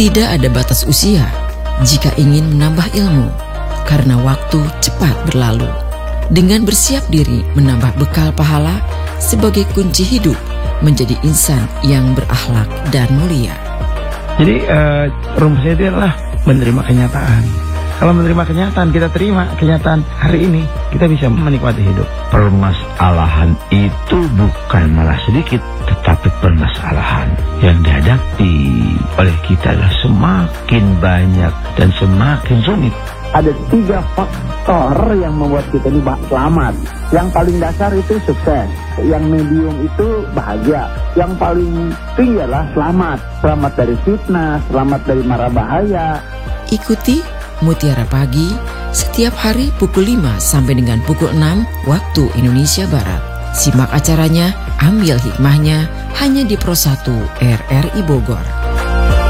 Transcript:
Tidak ada batas usia jika ingin menambah ilmu, karena waktu cepat berlalu. Dengan bersiap diri menambah bekal pahala sebagai kunci hidup menjadi insan yang berakhlak dan mulia. Jadi rumusnya itu adalah menerima kenyataan. Kalau menerima kenyataan, kita terima kenyataan hari ini, kita bisa menikmati hidup. Permasalahan itu bukan malah sedikit, tetapi permasalahan yang dihadapi oleh kita adalah semakin banyak dan semakin rumit. Ada 3 faktor yang membuat kita ini selamat. Yang paling dasar itu sukses, yang medium itu bahagia, yang paling tinggi adalah selamat. Selamat dari fitnah, selamat dari mara bahaya. Ikuti Mutiara Pagi setiap hari pukul 5 sampai dengan pukul 6 waktu Indonesia Barat. Simak acaranya, ambil hikmahnya hanya di Pro 1 RRI Bogor.